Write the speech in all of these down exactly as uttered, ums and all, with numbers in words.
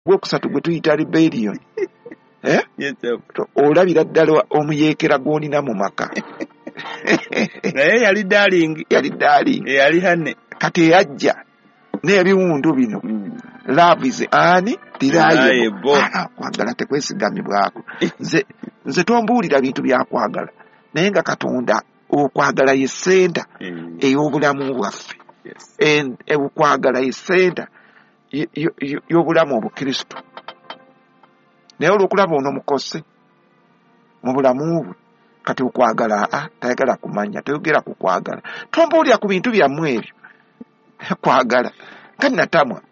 gwokusatu gwe tuyita rebellion eh yes olabira ddala omuyeekera gw'olina mu maka naye yali darling yali darling yali hane kati yajja n'ebiwundu bino mm. love is ani dirayo ah, kwagala tekwesigamibwako nze nze tombuulira bintu byakwagala naye nga Katonda okwagala ye senta mm. ey'obulamu bwaffe yes. okwagala ye senta y'obulamu obukristo naye olw'okulaba ono mukose mu bulamu bwe kati okwagala ah, tayagala kumanya toyogera ku kwagala tombuulira ku bintu byammwe ebyo kwagala kati natamwa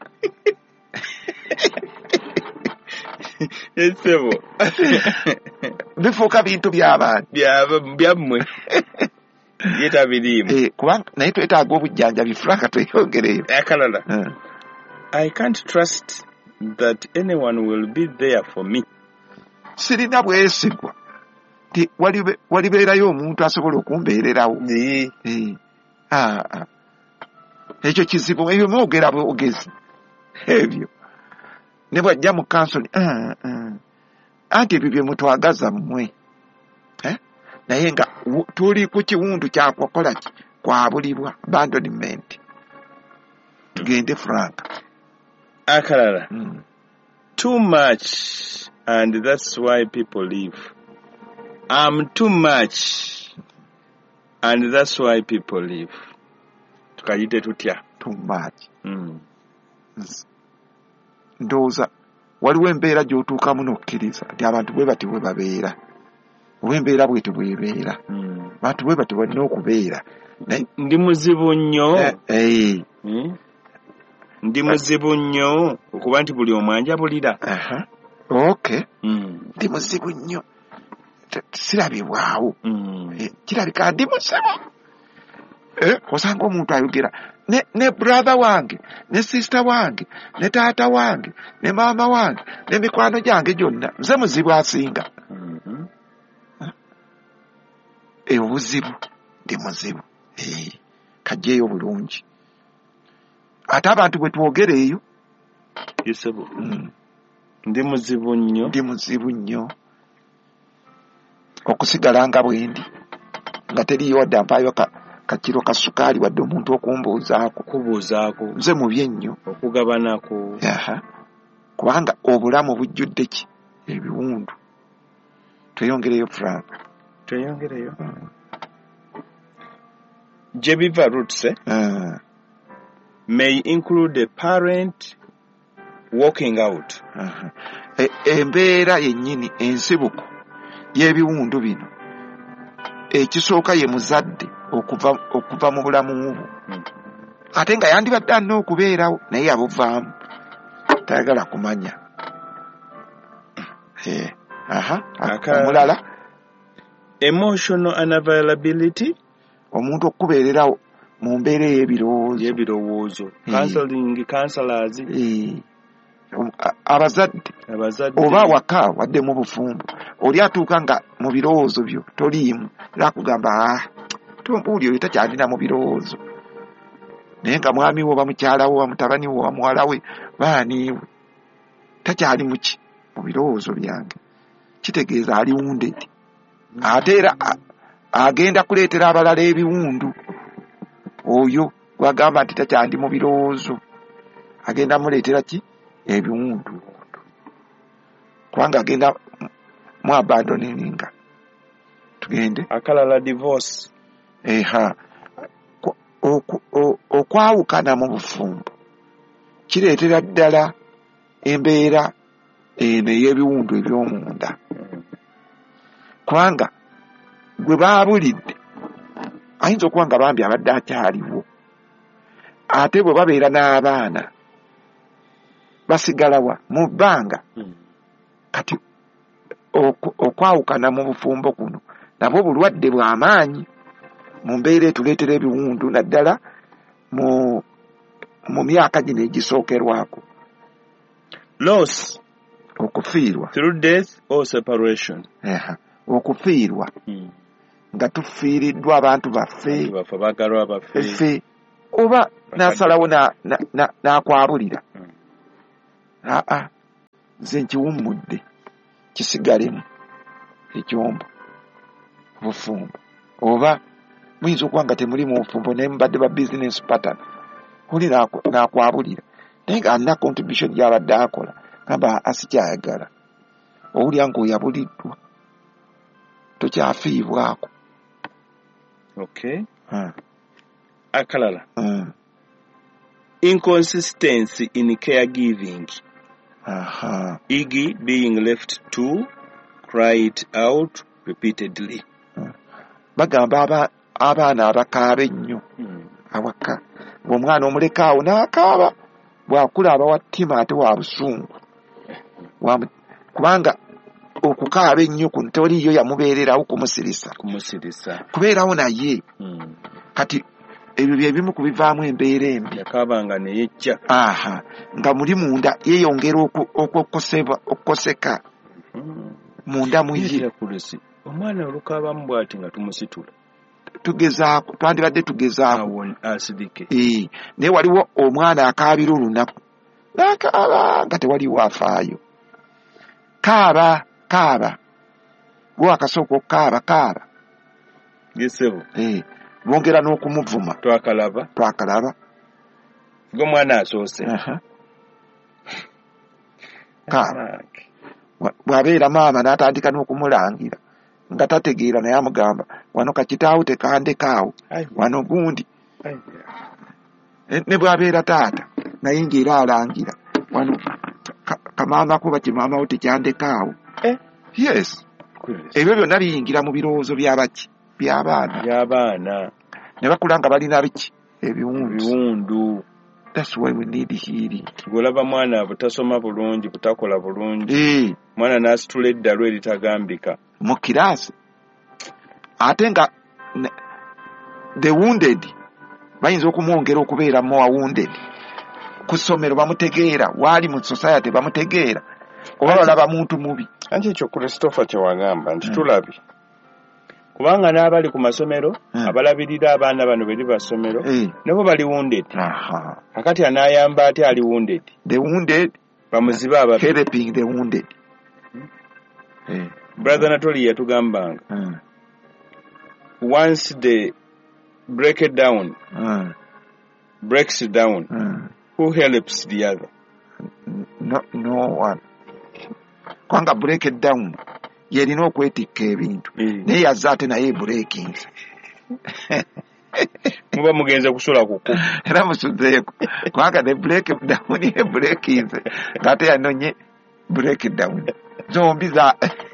esebo bifuuka bintu by'abantu byammwe yetabirimu eh kubanga naye twetaaga obujjanjabi Franka tweyongereyo akalala uh. I can't trust that anyone will be there for me. Sirina bwesigwa ti walibe walibeerayo omuntu asobola okumbeererawo eh eh ah ah ekyo kizibu ebyo mwogera bwogezi ebyo ne bwajja mu kansoli ah ah anti ebyo bye mutwagaza mmwe eh naye nga tuli ku kiwundu kyakwakola ki kwabulibwa abandonment tugende Franka akalala mm. Too much and that's why people leave. I'm too much and that's why people leave. Tukayite tutya too much mm. Ndoza waliwo embeera gy'otuukamu n'okkiriza nti abantu bwe bati bwe babeera obw'embeera bwete bwebeera mm. bantu bwe bati balina okubeera ndi muzibu nnyo eh, eh. mm. ndi muzibu nnyo okuba nti buli omu anjabulira aha okay mm. ndi muzibu nnyo sirabibwawo mm. eh, kirabika ndi muzibu eh, osanga omuntu ayogera ne, ne brother wange ne sister wange ne taata wange ne maama wange ne mikwano gyange gyonna nze muzibu asinga mm-hmm. eh, obuzibu ndi muzibu eh, kajjeeyo bulungi ate abantu bwe twogera eyo yesebo mm. ndi muzibu nnyo ndi muzibu nnyo okusigala nga bwendi nga teriyo wadde ampaayo ka kakiro ka sukaali wadde omuntu okumbuuzaako kubuuzaako nze mubi ennyo okugabanako aha kubanga obulamu bujjudde ki ebiwundu tweyongereyo Frank tweyongereyo mm. gye biva roots eh? uh. may include a parent walking out uh-huh. e, embeera yennyini ensibuko y'ebiwundu bino ekisooka ye muzadde okuva okuva mu bulamu bwo hmm. ate nga yandibadde alina okubeerawo naye yabuvaamu tayagala kumanya eh aha omulala emotional unavailability omuntu okubeererawo mu mbeera y'ebirowoozo y'ebirowoozo counseling counselors eh abazadde abazadde oba waka wadde mu bufumbo oli atuuka nga mu birowoozo byo toliimu era akugamba ah tompuuli oyo takyalina mu birowoozo naye nga mwami wo oba mukyala wo mutabani wo oba muwala we baaniiwe takyali muki mu birowoozo byange kitegeeza ali wounded ate era agenda kuleetera abalala ebiwundu oyo wagamba nti takyali mu birowoozo agenda muleetera ki ebiwundu kubanga agenda mu abandoninga tugende akalala divorce eha okwawukana mu bufumbo kireetera ddala embeera eno ey'ebiwundu eby'omunda kubanga gwe baabulidde ayinza okuba nga bambi abadde akyaliwo ate bwe babeera n'abaana basigalawa mu bbanga hmm. kati okwawukana mu bufumbo kuno nabwo bulwadde bw'amaanyi mu mbeera etuleetera ebiwundu naddala mu mu myaka gino egisookerwako loss okufiirwa through death or separation eha okufiirwa hmm. nga tufiiriddwa abantu baffe baffe bagalwa baffe oba n'asalawo n'akwabulira hmm. ah ah nze nkiwummudde kisigalemu ekyombo obufumbo oba muyinza okuba nga temuli mu bufumbo naye mubadde ba business pattern oli nakwabulira naye nga alina contribution gy'abadde akola gamba asikyayagala owulira ng'oyabuliddwa tokyafiibwako. Okay. Hmm. Akalala. Hmm. Inconsistency in caregiving. Aha. Iggy being left to cry it out repeatedly. Hmm. Bagamba aba abaana abakaaba ennyo awaka omwana omuleka awo n'akaaba bw'akula aba wa ttima ate wa busungu kubanga okukaaba ennyo ku ntoliyo yamubeererawo kumusirisa kumusirisa kubeerawo naye hmm. kati ebyo byebimu kubivaamu embeera embi yakaabanga neyejja aha nga muli munda yeeyongera okukosebwa okukoseka hmm. munda muye omwana olukaabamu bw'ati nga tumusitula tugezaako twandibadde tugezaako asidike ee naye waliwo omwana akaabira olunaku n'akaaba nga tewaliwo afaayo kaaba kaaba gwe akasooka okukaaba kaaba gesebo ee bongera n'okumuvuma twakalaba twakalaba gwe mwana asoose kaaba bw'abeera maama n'atandika n'okumulangira nga tategeera naye amugamba wano kakitaawo tekandekaawo wano gundi ne bw'abeera taata naye ng'era alangira wano kamaama kuba kimaamawo tekyandekaawo yes ebyo byonna biyingira mu birowoozo by'abaki by'abaana by'abaana ne bakula nga balina biki ebiwundu ebiwundu. That's why we need healing. Golaba mwana butasoma bulungi butakola bulungi eh mwana nasitula eddalu eritagambika mu kirasi ate nga the wounded bayinza okumwongera okubeera more wounded ku ssomero bamutegeera wali mu society bamutegeera oba balaba muntu mubi anti ekyo Christopher kyewagamba nti tulabi kubanga n'abali ku masomero abalabirira abaana bano beri basomero nabo bali wounded. Kakati anayamba ate ali wounded the wounded bamuziba aba helping the wounded. Brother Natoli yatugambanga once they break it down breaks it down who helps the other? No, no one. Kwanga break it down yerina okwetikka ebintu naye yazza ate naye breaking muba mugenze kusula kuku era musuddeeko kwanga ne break down ye breaking ngate yanonye break down zombi za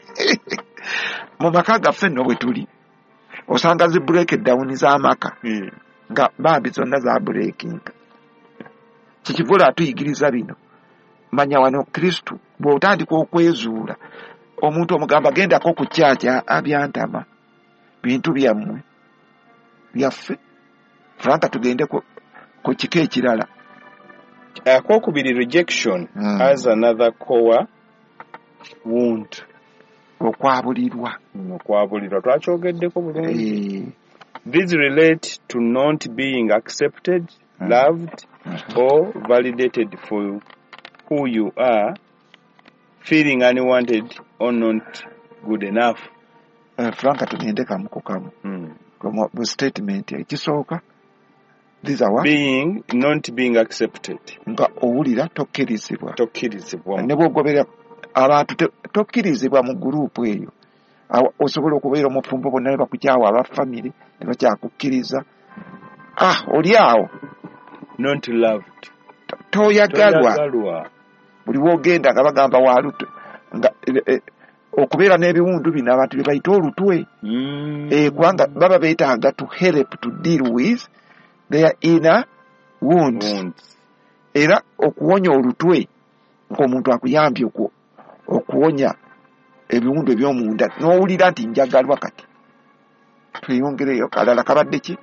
mu maka gaffe nno bwe tuli osanga zi break down z'amaka nga bambi zonna za breaking kikivula atuyigiriza bino manya wano Kristo bw'otandika okwezuula omuntu omugamba gendako ku kyacha abyantama bintu byammwe byaffe franka tugende ku ku kika ekirala akokubiri rejection hmm. as another core wound okwabulirwa okwabulirwa twakyogeddeko bulungi these relate to not being accepted hmm. loved hmm. or validated for who you are, feeling unwanted or not good enough. Uh, Franka tugende kamu kukamu. Mm. Kwa statement ya kisooka. These are what? Being, not being accepted. Nga owulira tokkirizibwa. Tokkirizibwa. Ne bw'ogobera abantu tokkirizibwa mu gurupu eyo. Osobola okubeera omufumbo bonna ne bakukyawa aba family ne bakyakukkiriza. Ah, oli awo. Not loved. Toyagalwa. Buli wogenda nga bagamba waluto nga eh, okubeera n'ebiwundu bino abantu bye bayita olutwe mm. eh kubanga baba beetaaga to help to deal with their inner wounds, wounds. Era okuwonya olutwe ng'omuntu akuyambye okwo okuwonya ebiwundu eby'omunda n'owulira nti njagalwa kati tweyongereyo kalala kabadde ki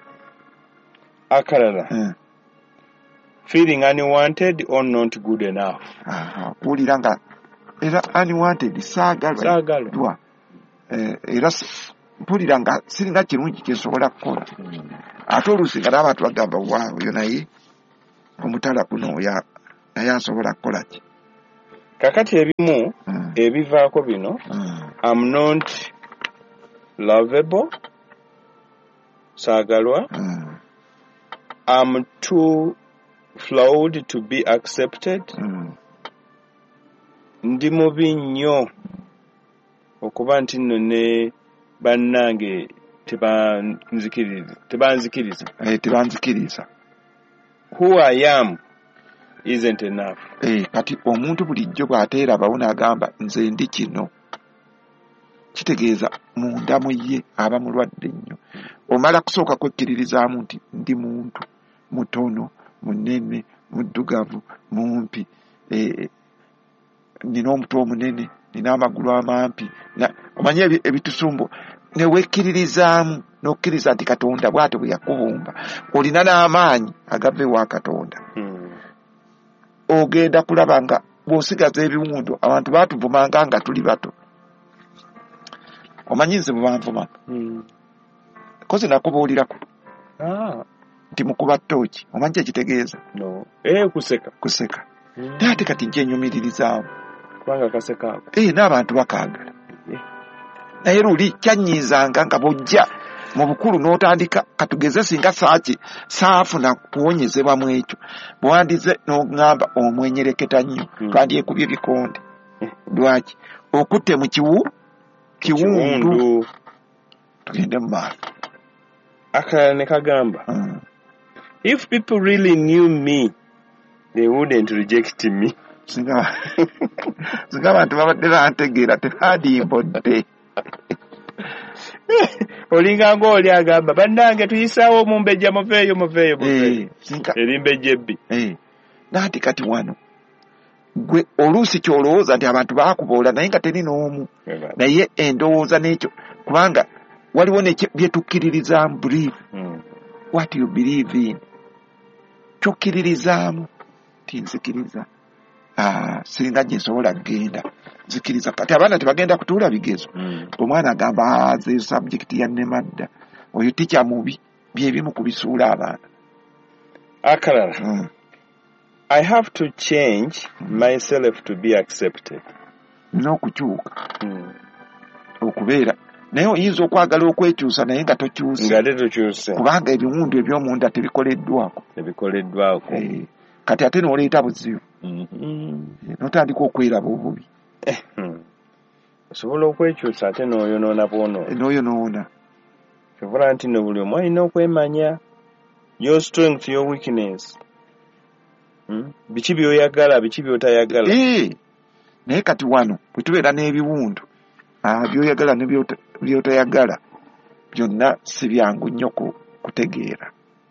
akalala hmm. Feeling unwanted or not good enough. Aha, kuulira nga era unwanted saagalwa saagalwa eh era mpulira nga sirina kirungi kyesobola kukola ate oluusi nga n'abantu bagamba waawo yo naye omutala kuno ya naye asobola kukola ki kakati ebimu mm. ebivaako bino mm. I'm not lovable saagalwa mm. I'm too flawed to be accepted mm. ndi mubi nnyo okuba nti nno ne bannange tebanzikiriza tebanzikiriza eh tebanzikiriza who I am isn't enough eh kati omuntu bulijjo bw'ateera bawona agamba nze ndi kino kitegeeza munda mu ye aba mulwadde nnyo omala kusooka kwekkiririzaamu nti ndi muntu mutono munene muddugavu mumpi eh nina omutwe omunene nina amagulu amampi omanye ebitusumbu ne wekkiririzaamu n'okkiriza nti Katonda bw'ate bwe yakubumba olina n'amaanyi agave wa Katonda hmm. ogenda kulaba nga bw'osigaza ebiwundu abantu baatuvumanga nga tuli bato omanyi nze bwe banvuma hmm. kozi nakubuulirako ah. nti mukuba ttooki omanyi ekitegeeza no. eh, kuseka kuseka hmm. ate kati njenyumiririzaamu kubanga kaseka ako eh n'abantu bakaagala yeah. naye luli kyanyiizanga nga bw'ojja mu bukulu n'otandika katugeze singa saaki saafuna kuwonyezebwa mu ekyo bwandize n'oŋŋamba omwenyereketa nnyo hmm. twandyekubye bikonde lwaki okutte mu kiwu kiwundu tugende mu maaso akalala ne kagamba mm. if people really knew me they wouldn't reject me singa singa abantu babadde bantegeera tebandimbodde olinga ng'oli agamba bannange tuyisaawo mumbejja muveeyo muveeyo muveeyo erimbejja ebbi naati kati wano gwe oluusi kyolowooza nti abantu baakuboola naye nga teri n'omu naye endowooza n'ekyo kubanga waliwo byetukkiririzaamu believe what you believe in kyokkiririzaamu tinzikiriza siringa gye nsobola kgenda nzikiriza kati abaana tebagenda kutuula bigezo omwana agamba ze subject ya nemadda oyo ticca mubi byebimu kubisuula abaana akalala mm. I have to change myself to be accepted n'okukyuka mm. okubeera naye oyinza okwagala okwekyusa naye nga tokyuse nga tokyuse kubanga ebiwundu eby'omunda tebikoleddwako tebikoleddwako eh, kati ate n'oleeta buzibu mm-hmm. n'otandika okweraba obubi osobola okwekyusa ate n'oyonoona bwonoona n'oyonoona kyobola nti no buli omu alina okwemanya your strength your weakness hmm? biki by'oyagala biki by'otayagala eh naye kati wano bwe tubeera n'ebiwundu ah by'oyagala ne by'otayagala byonna si byangu nnyo kutegeera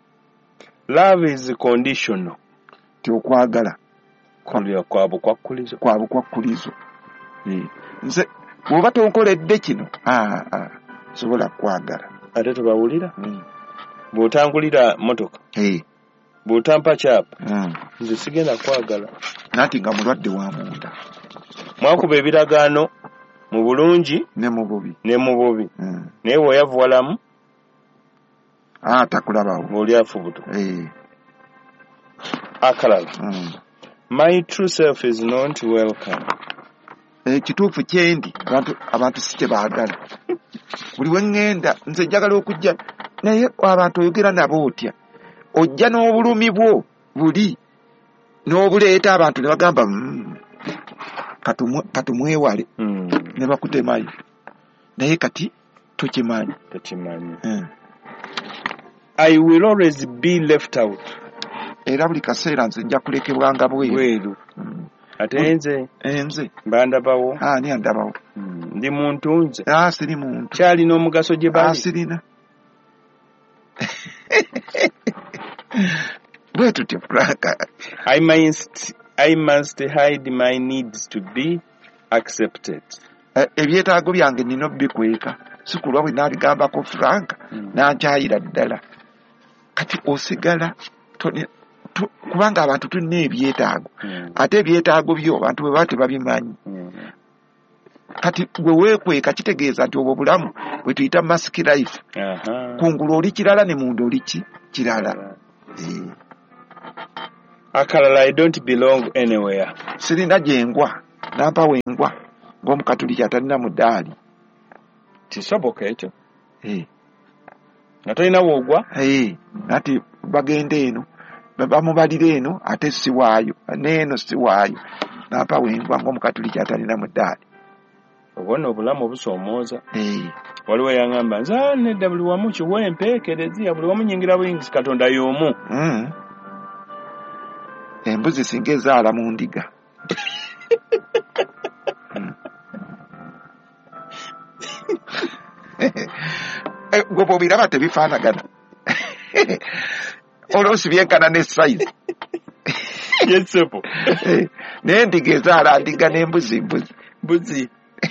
love is conditional ti okwagala kwa bukwakulizo kwa bukwakulizo eh nze bw'oba tonkoledde kino ah ah sobola kwagala ate tubawulira mm. bw'otangulira motoka hey. bw'otampa kyapa mm. nze sigenda kwagala nati nga mulwadde wa munda mwakuba ebiragaano mu bulungi ne mu bubi ne mu bubi mm. naye bw'oyavuwalamu ah takulabawo ng'oli afubuto hey. akalala mm. my true self is not welcome ekituufu eh, kyendi abantu abantu si kyebaagala buli wengenda nze njagala okujja naye abantu oyogera nabo otya ojja n'obulumi bwo buli n'obuleeta abantu ne bagamba mm, katumwewale mm. ne bakutemayo naye kati tokimanyi tokimanyi mm. I will always be left out era buli kaseera nze nja kulekebwanga bweru mm. ate nze enze mbandabawo ani andabawo mm. ndi muntu nze ah siri muntu kyali n'omugaso gye bali ah sirina bwe tutyo Franka I must I must hide my needs to be accepted ebyetaago byange nino bikweka sikulwa bwe nabigambako Franka mm. nankyayira ddala kati osigala toni tu, kubanga abantu tulina ebyetaago mm. ate ebyetaago byo abantu bwe bate babimanyi mm. kati gwe weekweka kitegeeza nti obwo bulamu bwe tuyita mask life uh-huh. kungulu oli kirala ne munda oli ki kirala uh-huh. eh. akalala I don't belong anywhere sirina gyengwa nampa wengwa ng'omukatuliki atalina mudaali. Kisoboka ekyo. Eh. Nga tolina woogwa? Eh. Ati bagenda eno bamubalira eno ate siwaayo neeno siwaayo nampa wengwa ng'omukatuliki atalina mudaali. Obona obulamu obusoomooza. Eh. Waliwo yaŋŋamba nze nedda buli wamu kiwempe kereziya buli wamu nyingira buyingisi Katonda y'omu. Mm. Embuzi singa ezaala mu ndiga. Gwe bw'obiraba tebifaanagana. Oluusi byenkana ne sayizi. Yesepo. Naye endiga ezaala ndiga n'embuzi mbuzi. Mbuzi.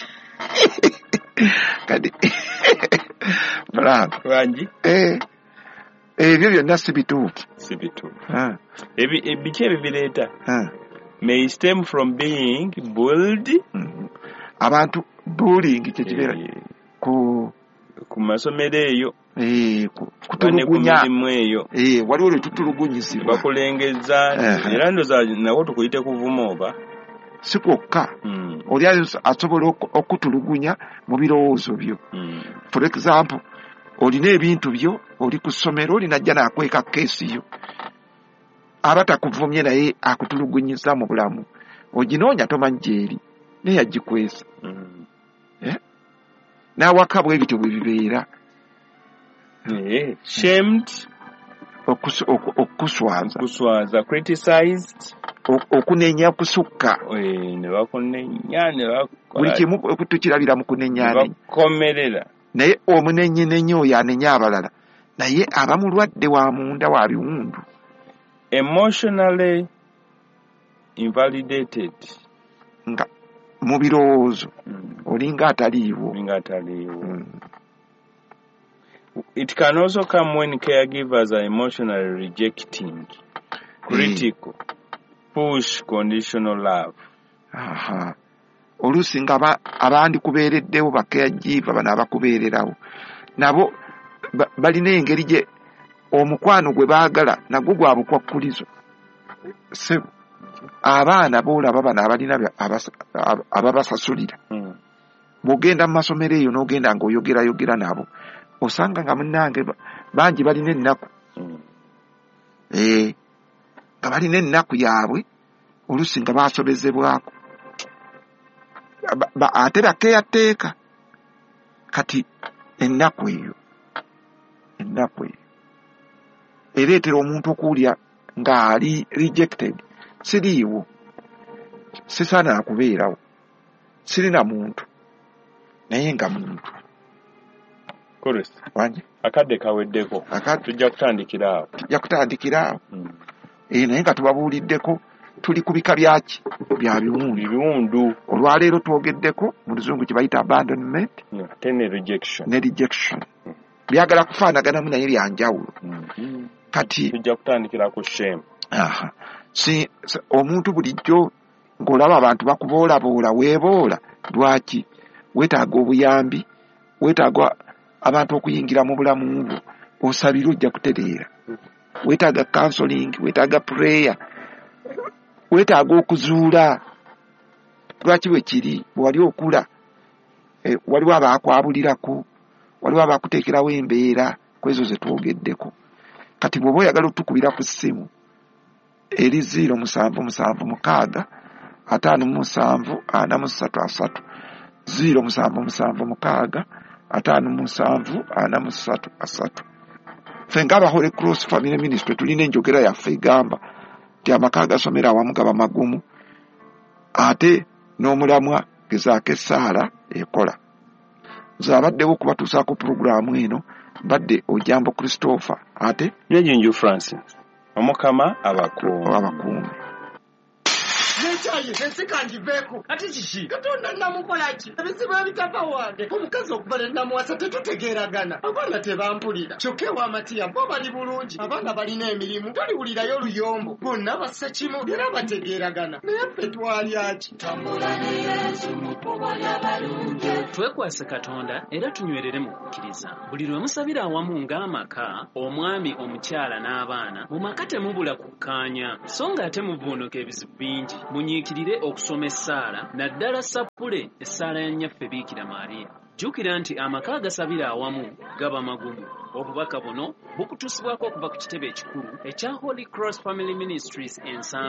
Kati Frank. Wangi? Eh. Ebyo byonna si bituufu. Si bituufu. Ah. Ebi ebiki ebibireeta? Ah. May stem from being bullied. Mm. Abantu bullying kye kibeera ku ku masomero eyo. Eh, kutulugunya. Eyo. Eh, waliwo lwe tutulugunyizibwa. Bakulengeza era ndoza nawo tukuyite kuvuma oba. Si kwokka. Mm. Oli asobola okutulugunya mu birowoozo byo. Mm. For example, olina ebintu byo oli ku ssomero olinajja n'akweka keesi yo. Aba takuvumye naye akutulugunyiza mu bulamu. Oginoonya tomanyi gyeri naye yagikwesa. Mm. Eh? N'awaka bwe bityo bwe bibeera. Eh, shamed. Okuswaza. Okuswaza, criticized. Okunenya kusukka. Eh, ne bakunenya ne bakola. Buli kimu tukirabira mu kunenya. Bakomerera. Naye omunenye nenye oyo anenya abalala. Naye aba mulwadde wa munda wa biwundu. Emotionally invalidated. Nga mu birowoozo. Mm. Olinga ataliiwo. Olinga ataliiwo. Mm. It can also come when caregivers are emotionally rejecting, critical, hey. Push conditional love. Aha. Oluusi nga abandi kubeereddewo bakayajiva bano abakubeererawo nabo balina engeri gye omukwano gwe baagala nagwo gwa bukwakkulizo. Sebo abaana boolaba bano abalina ababasasulira. Mm. Bw'ogenda mu masomero eyo n'ogenda ng'oyogerayogera nabo osanga nga munnange bangi balina ennaku. Mm. Eh, nga balina ennaku yaabwe oluusi nga baasobezebwako. Ba, ate bakeyateeka kati ennaku eyo ennaku eyo ereetera omuntu okuwulya ng'ali rejected. Siriiwo, sisaana akubeerawo, sirina muntu naye nga muntu. Chorus. Wanyi? Akadde kaweddeko. Akadde. Tujja kutandikira awo. Tujja kutandikira awo. Mm. Eh, naye nga tubabuuliddeko tuli ku bika byaki bya biwundu. Biwundu. Olwaleero twogeddeko mu luzungu kye bayita abandonment. Yeah, ne rejection. Ne rejection. Mm. Byagala kufaanaganamu naye bya njawulo. Mm. Kati tujja kutandikira ku shame. Aha. Si, si omuntu bulijjo ng'olaba abantu bakuboolaboola weeboola lwaki? Weetaaga obuyambi, weetaaga abantu okuyingira mu bulamu bwo, osabira ojja kutereera. Weetaaga counseling, weetaaga prayer, weetaaga okuzuula. Lwaki bwe kiri bwe wali okula e, waliwo abaakwabulirako, waliwo abaakuteekerawo embeera kwezo ze twogeddeko. Kati bw'oba oyagala otukubira ku ssimu eri ziro musanvu musanvu mukaaga ataano mu musanvu ana mu ssatu asatu ziro musanvu musanvu mukaaga ataano mu musanvu ana mu ssatu asatu. Ffe ng'aba Holy Cross Family Ministry tulina enjogera yaffe egamba nti amaka agasomera awamu gaba magumu ate n'omulamwa gezaako essaala ekola. Nze abaddewo okubatuusaako pulogulaamu eno mbadde Ojambo Christopher ate Nyejinju Francis omukama abakuumi abakuumi. Nechaye nsikangiveeko ati kiki Katonda namukolaki ebizibu ebitava wange omukazi okubala namuwasa tetutegeeragana abaana tebampulira kyokka ew'amatiya bo bali bulungi abaana balina emirimu toliwulirayo luyombo bonna bassa kimu era bategeeragana naye ffe twalyaki tambula ne Yesu mu kkubo ly'abalungi. Twekwase Katonda era tunywerere mu kukkiriza. Buli lwe musabira awamu ng'amaka omwami omukyala n'abaana mu maka temubula kukkaanya so ng'ate muvvuunuka ebizibu bingi munyiikirire okusoma essaala naddala sappule essaala ya nnyaffe Biikira Maariya. Jjukira nti amaka agasabira awamu gaba magumu. Obubaka buno bukutuusibwako okuva ku kitebe ekikulu ekya Holy Cross Family Ministries ensambi